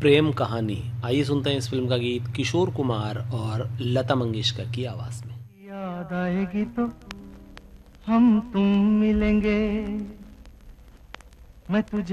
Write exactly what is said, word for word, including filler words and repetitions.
प्रेम कहानी। आइए सुनते हैं इस फिल्म का गीत किशोर कुमार और लता मंगेशकर की आवाज में। याद आएगी तो हम तुम मिलेंगे, मैं तुझे